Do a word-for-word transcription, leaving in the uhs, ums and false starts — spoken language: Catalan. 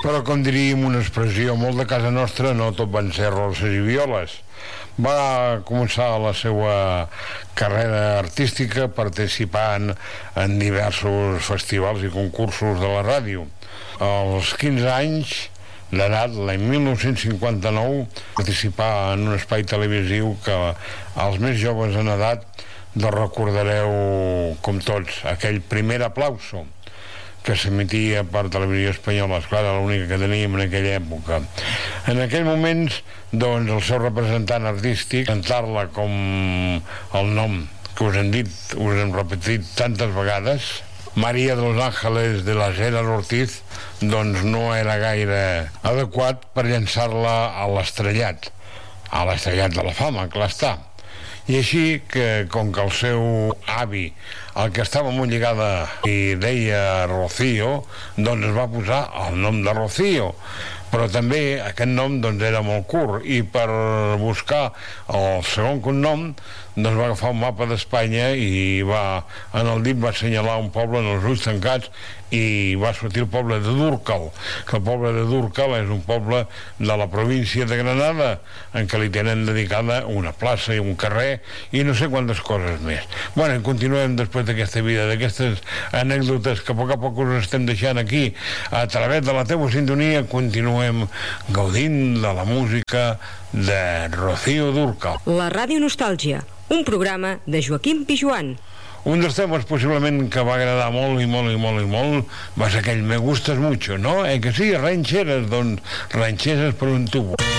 Però, com diríem una expressió molt de casa nostra, no tot van ser roses i violes. Va començar la seva carrera artística participant en diversos festivals i concursos de la ràdio. Als quinze anys d'edat, l'any mil nou-cents cinquanta-nou, participar en un espai televisiu que els més joves en edat doncs recordareu com tots, aquell Primer Aplauso que s'emetia per Televisió Espanyola, esclar, era l'única que teníem en aquella època. En aquells moments, doncs, el seu representant artístic, cantar-la com el nom que us hem dit, us hem repetit tantes vegades, María de los Ángeles de las Heras Ortiz, doncs no era gaire adequat per llançar-la a l'estrellat, a l'estrellat de la fama, clar està. I així que, com que el seu avi, el que estava molt lligada i deia Rocío, doncs es va posar el nom de Rocío. Però també aquest nom doncs, era molt curt, i per buscar el segon cognom doncs va agafar un mapa d'Espanya i va, en el dit va assenyalar un poble en els ulls tancats i va sortir el poble de Dúrcal, que el poble de Dúrcal és un poble de la província de Granada en què li tenen dedicada una plaça i un carrer i no sé quantes coses més. Bueno, continuem després d'aquesta vida, d'aquestes anècdotes que a poc a poc us estem deixant aquí a través de la teva sintonia. Continuem gaudint de la música de Rocío Dúrcal. La Ràdio Nostàlgia, un programa de Joaquim Pijuan. Un dels temes possiblement que va agradar molt i molt i molt i molt va ser aquell Me gustas mucho, ¿no? Eh que sí, rancheras, doncs rancheras per un tubo.